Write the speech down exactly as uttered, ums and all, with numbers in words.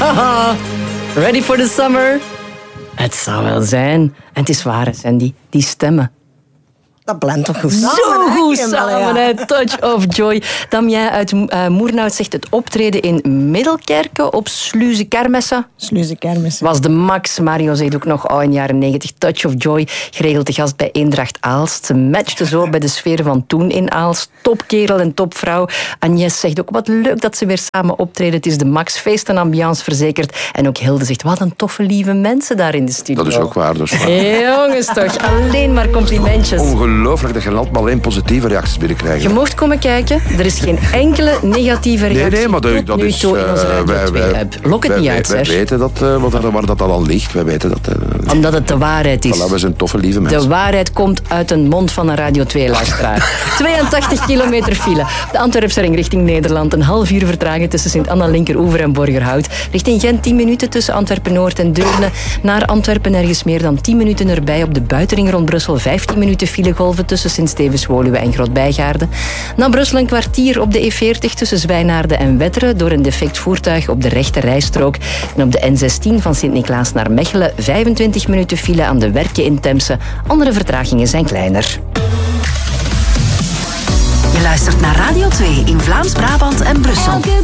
Ready for the summer? Het zou wel zijn. En het is waar, Sandy. Die stemmen. Dat blendt toch goed samen? Zo goed hè, samen, hè? Touch of Joy. Damien uit uh, Moernout zegt het optreden in Middelkerke op Sluze Kermessen. Sluze Kermessen. Was de max. Mario zegt ook nog, oh, in de jaren negentig, Touch of Joy, geregeld de gast bij Eendracht Aalst. Ze matchte zo bij de sfeer van toen in Aalst. Topkerel en topvrouw. Agnes zegt ook, wat leuk dat ze weer samen optreden. Het is de max, feest en ambiance verzekerd. En ook Hilde zegt, wat een toffe, lieve mensen daar in de studio. Dat is ook waar. Dat is waar. Jongens toch, alleen maar complimentjes. Ongelooflijk dat je altijd maar alleen positieve reacties binnenkrijgt. Je mocht komen kijken. Er is geen enkele negatieve reactie. Nee, nee, maar dat, dat nu is... toe in onze Uh, wij, wij, Lok het wij, niet wij, uit, wij zeg. weten dat, uh, wat er, waar dat al ligt. Wij weten dat... Uh, Omdat het de waarheid is. Voilà, we zijn toffe, lieve mensen. De waarheid komt uit een mond van een Radio twee-luisteraar. tweeëntachtig kilometer file. De Antwerpse ring richting Nederland. Een half uur vertraging tussen Sint-Anna, Linkeroever en Borgerhout. Richting Gent tien minuten tussen Antwerpen-Noord en Deurne. Naar Antwerpen ergens meer dan tien minuten erbij. Op de buitenring rond Brussel vijftien minuten filegolven tussen Sint-Stevens-Woluwe en Grootbijgaarden. Na Brussel een kwartier op de E veertig tussen Zwijnaarden en Wetteren door een defect voertuig op de rechte rijstrook. En op de N zestien van Sint-Niklaas naar Mechelen vijfentwintig minuten file aan de Werken in Temse. Andere vertragingen zijn kleiner. Je luistert naar Radio twee in Vlaams-Brabant en Brussel.